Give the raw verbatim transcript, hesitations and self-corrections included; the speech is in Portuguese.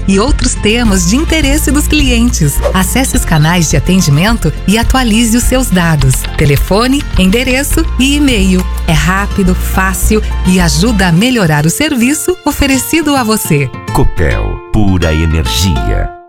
e outros temas de interesse dos clientes. Acesse os canais de atendimento e atualize os seus dados. Telefone, endereço e e-mail. É rápido, fácil e ajuda a melhorar o serviço oferecido a você. Copel, pura energia.